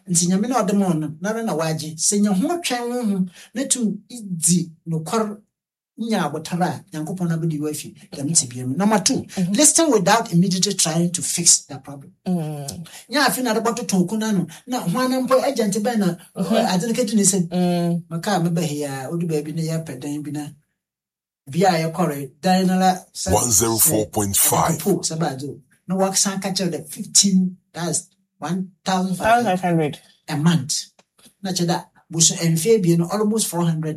nti nyame na odemo no na waje se nya ho twen ho na tu di no kor nya abotara Nyankopon na bodi wafi dem tibiam. Number 2, listen without immediately trying to fix the problem. Nya afi na reboto to kuna no na hwana mpo agent be na adenketu ni se maka me be here odu ba bi na ya pedan bi na bia ya kore dinala 104.5 sabajo no work san catch the 15 that's 1,500 a month na cheda buso enfie bi no almost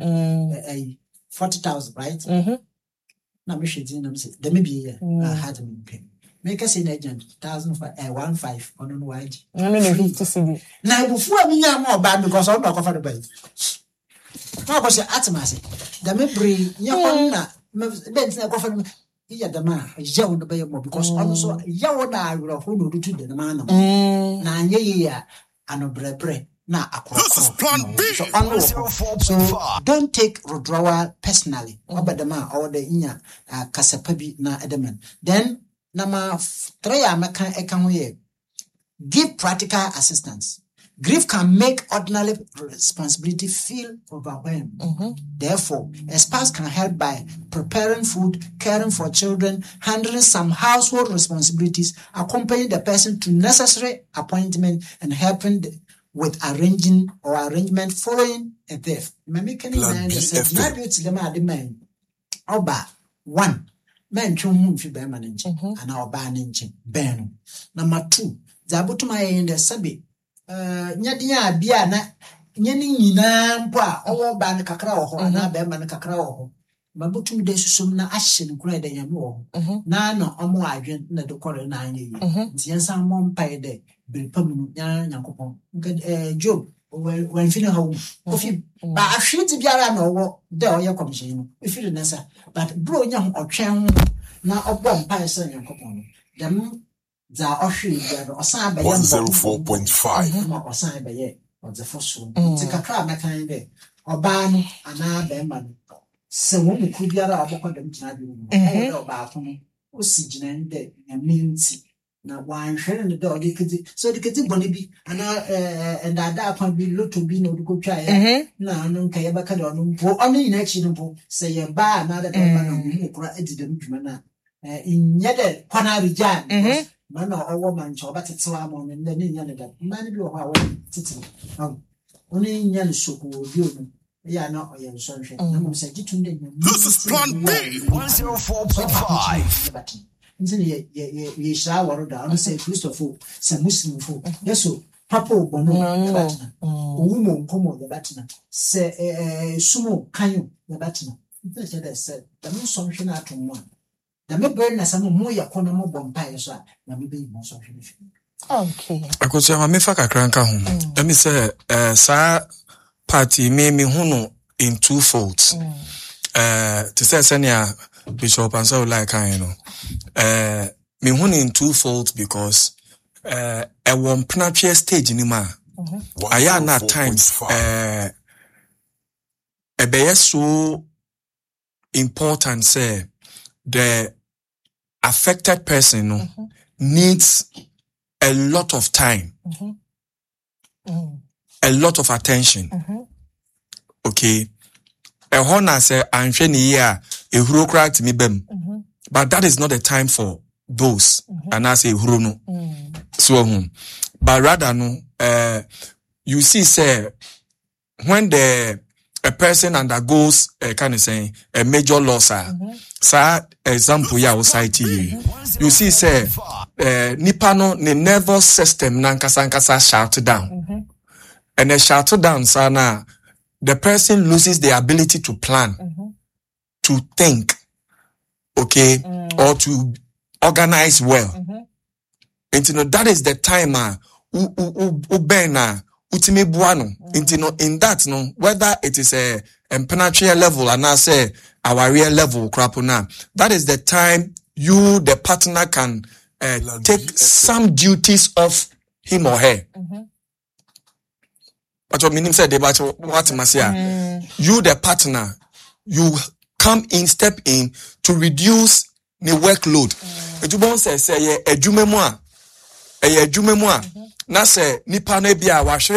40,000 right na me hwedi na me say dem bi ya had me pay make us in agent 1,500 on no waji no 50 cedi na bufu aminya ma oba because all do for the bank no ko say atmase dem bri nya na bent na ko fa iya dama yawo no be mo because also yawo na awro ho no dutu de na na anye ya anobrɛbrɛ na akoro. This is plan B. So don't take withdrawal personally. Obadama or the inya kasapabi na edeman. Then number 3 amaka ekanwe. Give practical assistance. Grief can make ordinary responsibility feel overwhelmed. Therefore, a spouse can help by preparing food, caring for children, handling some household responsibilities, accompanying the person to necessary appointment, and helping with arrangement following a death. One, men chum fi be manage, and our banning ben. Number 2, Zabutuma in the sabi. Nyadinya bia na nyani nyina mpo a owo ba ne kakra wo ho na ba ma ne kakra wo ho mabutum de susum na ahye ne kura de nyame wo na na omo adwen na de kore na anya yi nti yansa mo mpai de bilpam nu Nyankopon Job when feel how ofi ba ahwiti biara na owo de oye commission no efiri nasa but bro nya ho otwen na obo mpai se Nyankopon dem za ohwe biara osan ba 104.5 osan ba ye of the first one. Tikakra mekan de oba no ana be ma no se wo mu kubiara abokọ dem tina bi no e oba ko no o si gina de nyaminti na wan hwere ne de odi kiti so de kiti boni bi ana ndada akwan bi loto bi na odiko twa ya na anu nka ye baka de onu mpo onu ina chi no mpo se ye ba na de ba na mu kura edidem dwuma na inye de kwana rijan mana owo mancho batetewa mo ne ne nya ne da mani bi o ha wo titi oni nya ne soko bi o ya na oye nso nhwe na mo se gitunde nya This is plan B 104.5 nzini ye sha waro da on say Christopher se muslim fo yeso papa obono batna owumo nkomo ya batna se sumo kanyo ya batna nse de se da mo so nhwe na atonwa da me burn na some mo yakono mo bompa so na me be mo so hwe. Okay. Akoso ma me fa kakra nka ho. Let me say sa party me hu no in two folds. To say senior Bishop and so like I know. Me hu in two folds because a one pnature stage ni ma. Aya na times e be so important say the affected person needs a lot of time, a lot of attention. Okay. A honor say I'm training here a bureaucrat me bem. But that is not the time for those. And I say no. So but rather no you see say when a person undergoes kind of saying a major loss sa example ya society you see say nipa no ne nervous system na nkasa shut down and a shut down sana the person loses the ability to plan to think okay or to organize well and you know that is the time ubena utime buano in that no whether it is a penetrative level and I say our real level crap na that is the time you the partner can take some duties off him or her. But what meaning said about what masia you the partner you come in step in to reduce the workload. You won't say adwuma mu a na say nipa no bia wa